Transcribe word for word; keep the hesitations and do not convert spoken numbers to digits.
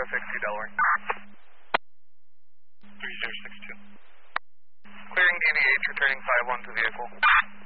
zero six two Delaware. three zero six two. Clearing D D H, returning five one to vehicle.